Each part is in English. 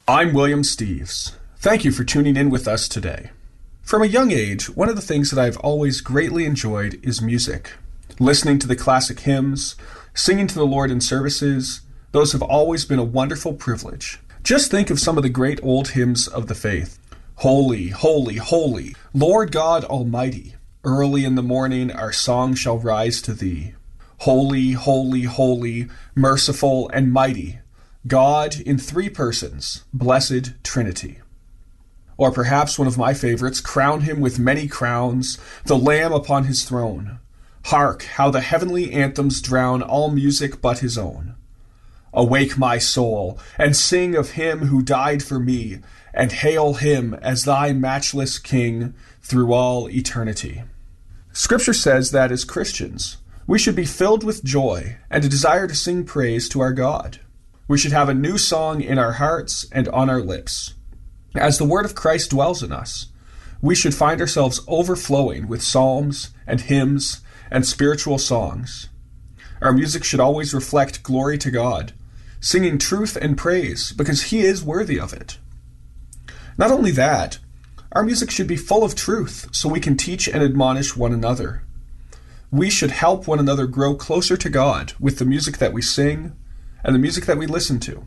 I'm William Steves. Thank you for tuning in with us today. From a young age, one of the things that I've always greatly enjoyed is music. Listening to the classic hymns, singing to the Lord in services, those have always been a wonderful privilege. Just think of some of the great old hymns of the faith. Holy, holy, holy, Lord God Almighty, early in the morning our song shall rise to thee. Holy, holy, holy, merciful and mighty, God in three persons, blessed Trinity. Or perhaps one of my favorites, crown him with many crowns, the Lamb upon his throne. Hark, how the heavenly anthems drown all music but his own. Awake my soul, and sing of him who died for me, and hail him as thy matchless King through all eternity. Scripture says that as Christians, we should be filled with joy and a desire to sing praise to our God. We should have a new song in our hearts and on our lips. As the word of Christ dwells in us, we should find ourselves overflowing with psalms and hymns and spiritual songs. Our music should always reflect glory to God, singing truth and praise because He is worthy of it. Not only that, our music should be full of truth so we can teach and admonish one another. We should help one another grow closer to God with the music that we sing and the music that we listen to.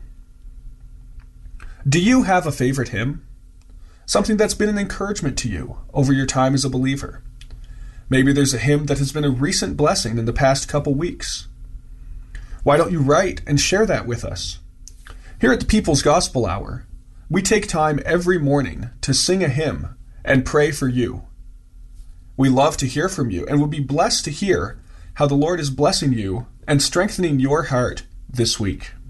Do you have a favorite hymn? Something that's been an encouragement to you over your time as a believer? Maybe there's a hymn that has been a recent blessing in the past couple weeks. Why don't you write and share that with us? Here at the People's Gospel Hour, we take time every morning to sing a hymn and pray for you. We love to hear from you and would be blessed to hear how the Lord is blessing you and strengthening your heart this week.